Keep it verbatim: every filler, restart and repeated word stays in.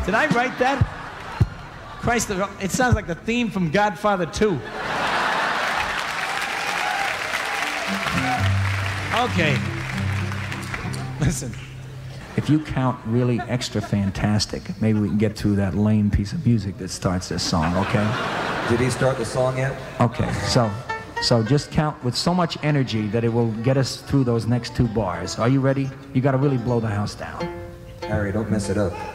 Did I write that? Christ, it sounds like the theme from Godfather two. Okay. Listen. If you count really extra fantastic, maybe we can get through that lame piece of music that starts this song, okay? Did he start the song yet? Okay, so, so just count with so much energy that it will get us through those next two bars. Are you ready? You gotta really blow the house down. Harry, don't mess it up.